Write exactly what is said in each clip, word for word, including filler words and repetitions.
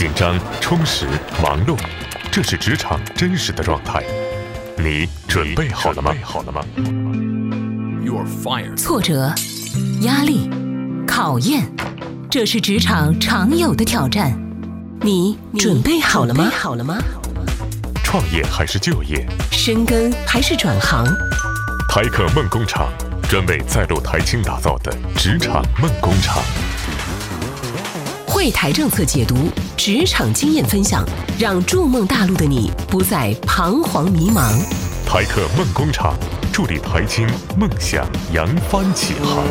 紧张、充实、忙碌，这是职场真实的状态。你准备好了吗？好了吗？ 挫折、压力、考验，这是职场常有的挑战。你准备好了吗？好了吗？ 创业还是就业？ 深耕还是转行？ 台客梦工厂，专为在路台青打造的职场梦工厂。 汇台政策解读，职场经验分享，让筑梦大陆的你不再彷徨迷茫。 台客梦工厂，助力台青梦想扬帆起航。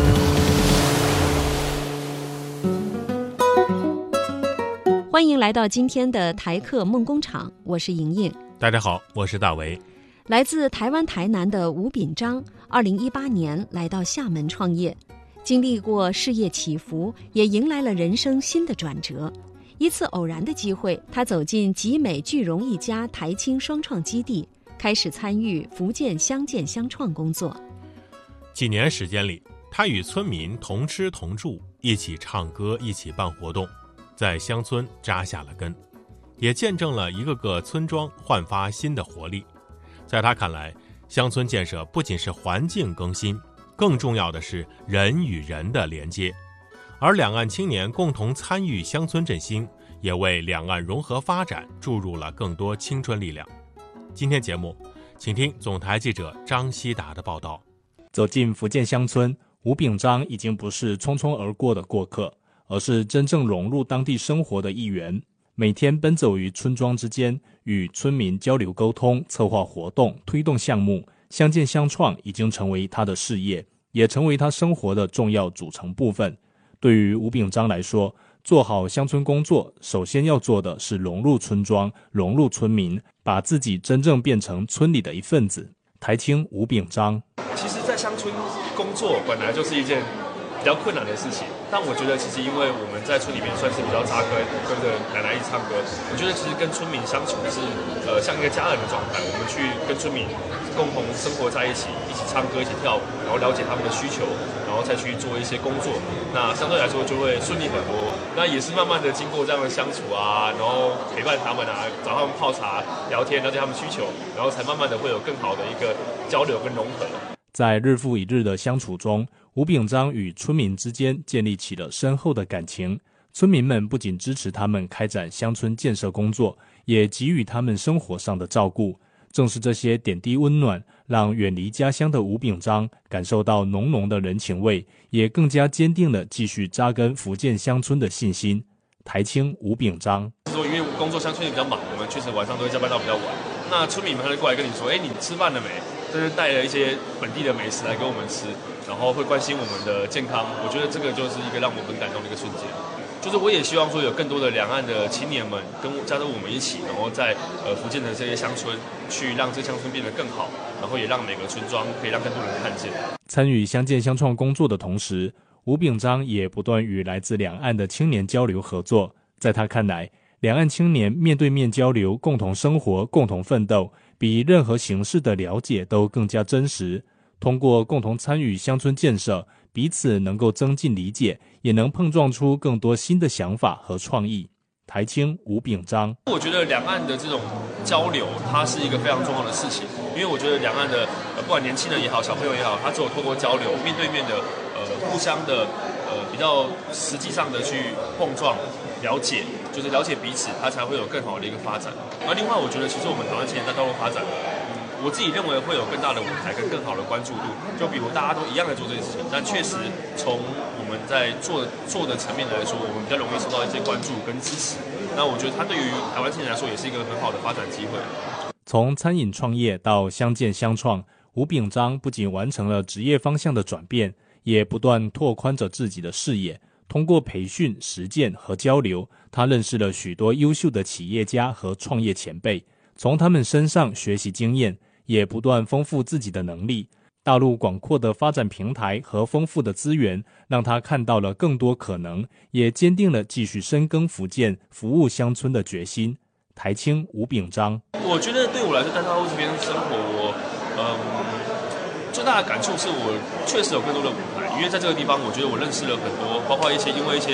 欢迎来到今天的台客梦工厂，我是莹莹。 大家好，我是大为。 来自台湾台南的吴秉章，二零一八年来到厦门创业，经历过事业起伏，也迎来了人生新的转折。一次偶然的机会，他走进集美聚荣一家台青双创基地，开始参与福建乡建乡创工作。 几年时间里，他与村民同吃同住，一起唱歌，一起办活动，在乡村扎下了根，也见证了一个个村庄焕发新的活力。在他看来，乡村建设不仅是环境更新，更重要的是人与人的连接。而两岸青年共同参与乡村振兴，也为两岸融合发展注入了更多青春力量。今天节目，请听总台记者张希达的报道。 走进福建乡村，吴秉章已经不是匆匆而过的过客，而是真正融入当地生活的一员。每天奔走于村庄之间，与村民交流沟通，策划活动，推动项目，乡建乡创已经成为他的事业，也成为他生活的重要组成部分。对于吴秉章来说，做好乡村工作，首先要做的是融入村庄，融入村民，把自己真正变成村里的一份子。台青吴秉章， 其实在乡村工作本来就是一件比较困难的事情，但我觉得其实因为我们在村里面算是比较扎根，跟着奶奶一起唱歌，我觉得其实跟村民相处是呃像一个家人的状态。我们去跟村民共同生活在一起，一起唱歌，一起跳舞，然后了解他们的需求，然后再去做一些工作，那相对来说就会顺利很多。那也是慢慢的经过这样的相处啊，然后陪伴他们啊，找他们泡茶聊天，了解他们需求，然后才慢慢的会有更好的一个交流跟融合。 在日复一日的相处中，吴秉章与村民之间建立起了深厚的感情。村民们不仅支持他们开展乡村建设工作，也给予他们生活上的照顾。正是这些点滴温暖，让远离家乡的吴秉章感受到浓浓的人情味，也更加坚定了继续扎根福建乡村的信心。台青吴秉章， 因为工作乡村比较忙，我们确实晚上都会加班到比较晚。那村民们会过来跟你说：“哎，你吃饭了没？”就是带了一些本地的美食来给我们吃，然后会关心我们的健康。我觉得这个就是一个让我很感动的一个瞬间。就是我也希望说有更多的两岸的青年们跟加入我们一起，然后在呃福建的这些乡村去让这乡村变得更好，然后也让每个村庄可以让更多人看见。 参与乡建乡创工作的同时，吴秉章也不断与来自两岸的青年交流合作。在他看来，两岸青年面对面交流，共同生活，共同奋斗，比任何形式的了解都更加真实。通过共同参与乡村建设，彼此能够增进理解，也能碰撞出更多新的想法和创意。台青吴秉章， 我觉得两岸的这种交流，它是一个非常重要的事情，因为我觉得两岸的呃不管年轻人也好，小朋友也好，他只有透过交流，面对面的呃互相的呃比较实际上的去碰撞。了解，就是了解彼此，它才会有更好的一个发展。而另外，我觉得其实我们台湾青年在道路发展，嗯，我自己认为会有更大的舞台跟更好的关注度。就比如大家都一样在做这件事情，但确实从我们在做做的层面来说，我们比较容易受到一些关注跟支持。那我觉得它对于台湾青年来说，也是一个很好的发展机会。 从餐饮创业到乡建乡创，吴秉章不仅完成了职业方向的转变，也不断拓宽着自己的视野。通过培训、实践和交流，他认识了许多优秀的企业家和创业前辈，从他们身上学习经验，也不断丰富自己的能力。大陆广阔的发展平台和丰富的资源，让他看到了更多可能，也坚定了继续深耕福建、服务乡村的决心。台青吴秉章， 我觉得对我来说，在大陆这边生活，我嗯最大的感触是我确实有更多的舞台。因为在这个地方，我觉得我认识了很多，包括一些因为一些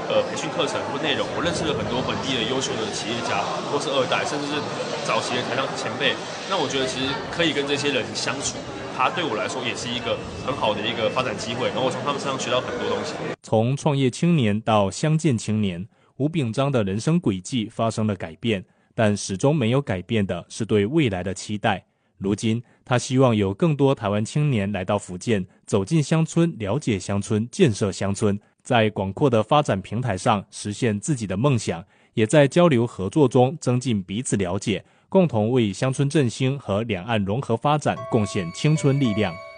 呃培训课程或内容，我认识了很多本地的优秀的企业家，或是二代，甚至是早期的台商前辈。那我觉得其实可以跟这些人相处，它对我来说也是一个很好的一个发展机会，然后我从他们身上学到很多东西。 从创业青年到相见青年，吴秉璋的人生轨迹发生了改变，但始终没有改变的是对未来的期待。如今，他希望有更多台湾青年来到福建，走进乡村，了解乡村，建设乡村，在广阔的发展平台上实现自己的梦想，也在交流合作中增进彼此了解，共同为乡村振兴和两岸融合发展贡献青春力量。